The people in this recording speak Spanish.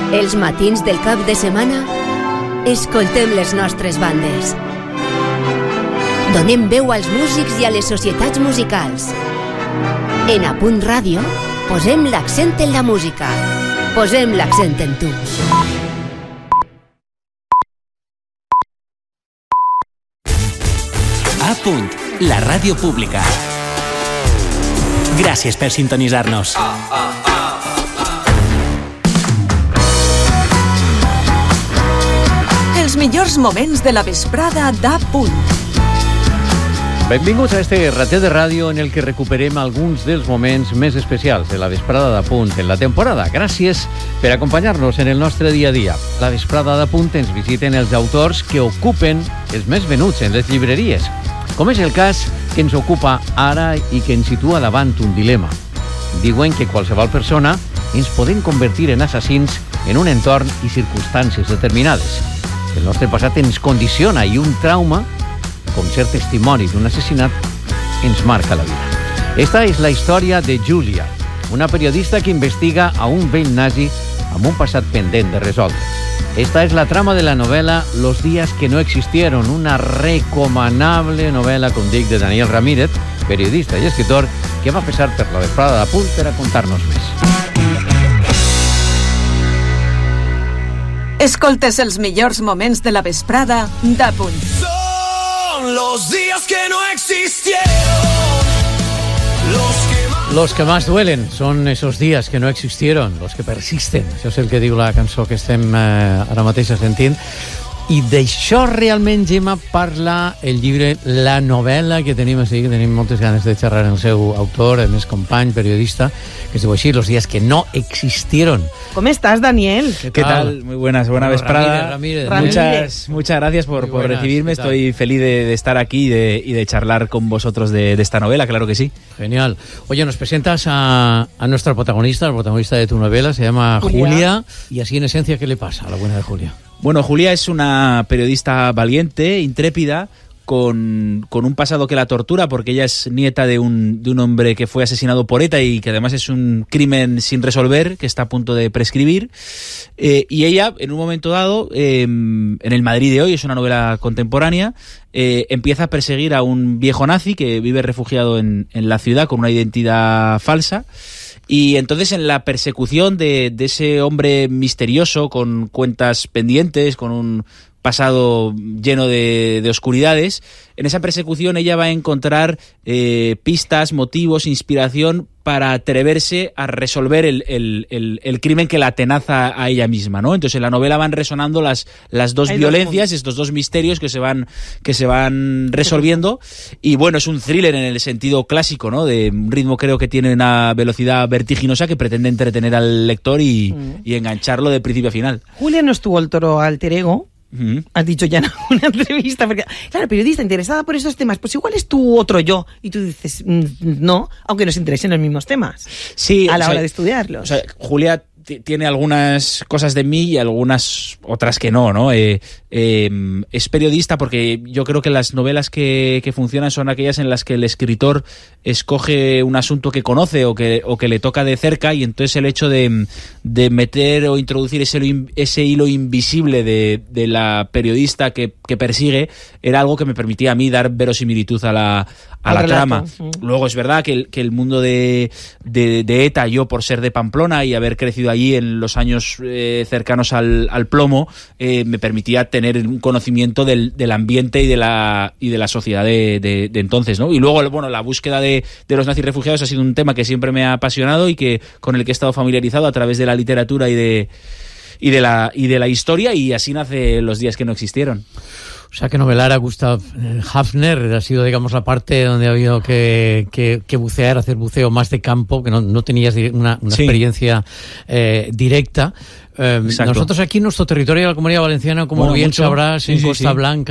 Els matins del cap de setmana escoltem les nostres bandes. Donem veu als músics i a les societats musicals. En Apunt Ràdio posem l'accent en la música. Posem l'accent en tu. A Punt, la ràdio pública. Gràcies per sintonitzar-nos. Els millors moments de la vesprada d'A Punt. Benvinguts a este ratet de ràdio en el que recuperem alguns dels moments més especials de la vesprada d'A Punt en la temporada. Gràcies per acompanyar-nos en el nostre dia a dia. La vesprada d'A Punt ens visiten els autors que ocupen els més venuts en les llibreries, com és el cas que ens ocupa ara i que ens situa davant un dilema. Diuen que qualsevol persona ens podem convertir en assassins en un entorn i circumstàncies determinades. El nostre passat ens condiciona i un trauma, com ser testimoni d'un assassinat, ens marca la vida. Esta és la història de Julia, una periodista que investiga a un vell nazi amb un passat pendent de resoldre. Esta és la trama de la novel·la Los días que no existieron, una recomanable novel·la, com dic, de Daniel Ramírez, periodista i escritor, que va passar per la vesprada d'A Punt per a contar-nos més. Escoltes els millors moments de la vesprada d'A Punt. Son los días que no existieron, Los que más duelen son esos días que no existieron, los que persisten. Això és el que diu la cançó que estem ara mateix sentint. I d'això realment, Gemma, parla el llibre, la novel·la que tenim així, que tenim moltes ganes de xerrar amb el seu autor, el més company, periodista, que es diu així, Los días que no existieron. ¿Cómo estás, Daniel? ¿Qué tal? Muy buenas, buena vesprada. Ramírez. Muchas gracias por buenas, recibirme. Estoy feliz de estar aquí y de charlar con vosotros de esta novela, claro que sí. Genial. Oye, nos presentas a nuestra protagonista, el protagonista de tu novela, se llama Julia. Y así en esencia, ¿qué le pasa a la buena de Julia? Bueno, Julia es una periodista valiente, intrépida, con un pasado que la tortura, porque ella es nieta de un hombre que fue asesinado por ETA y que además es un crimen sin resolver, que está a punto de prescribir. Y ella, en un momento dado, en el Madrid de hoy, es una novela contemporánea, empieza a perseguir a un viejo nazi que vive refugiado en la ciudad con una identidad falsa. Y entonces en la persecución de ese hombre misterioso, con cuentas pendientes, con un pasado lleno de oscuridades, en esa persecución ella va a encontrar pistas, motivos, inspiración para atreverse a resolver el crimen que la atenaza a ella misma, ¿no? Entonces en la novela van resonando las dos violencias, estos dos misterios que se van resolviendo. Y bueno, es un thriller en el sentido clásico, ¿no? De un ritmo, creo que tiene una velocidad vertiginosa que pretende entretener al lector y engancharlo de principio a final. Julia no estuvo el toro alter ego. Has dicho ya en alguna entrevista, porque claro, periodista interesada por esos temas, pues igual es tu otro yo, y tú dices no, aunque nos interesen los mismos temas, sí, a la hora de estudiarlos. O sea, Julia tiene algunas cosas de mí y algunas otras que no. Es periodista porque yo creo que las novelas que funcionan son aquellas en las que el escritor escoge un asunto que conoce o que le toca de cerca, y entonces el hecho de meter o introducir ese hilo invisible de la periodista que persigue era algo que me permitía a mí dar verosimilitud a la trama. Luego es verdad que el mundo de ETA, yo por ser de Pamplona y haber crecido allí en los años cercanos al plomo, me permitía tener un conocimiento del ambiente y de la sociedad de entonces, ¿no? Y luego, bueno, la búsqueda de los nazis refugiados ha sido un tema que siempre me ha apasionado y con el que he estado familiarizado a través de la literatura y de la historia, y así nace Los días que no existieron. O sea, que novelar a Gustav Hafner ha sido, digamos, la parte donde ha habido que bucear, hacer buceo más de campo, que no tenías una experiencia directa. Nosotros aquí en nuestro territorio de la Comunidad Valenciana, como bien sabrás, en Costa Blanca,